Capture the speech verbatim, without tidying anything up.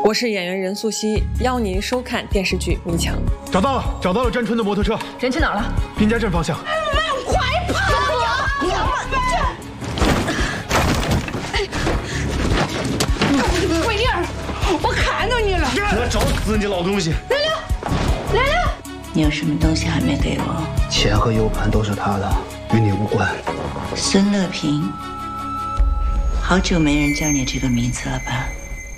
我是演员任素汐，邀您收看电视剧《迷墙》。 找到了，找到了詹春的摩托车， 人去哪儿了？ 滨家镇方向。 快跑呀！娘们，桂丽儿，我看到你了！ 我找死你老东西！ 来了，来了！ 你有什么东西还没给我？ 钱和 U 盘都是他的，与你无关。 孙乐平，好久没人叫你这个名字了吧？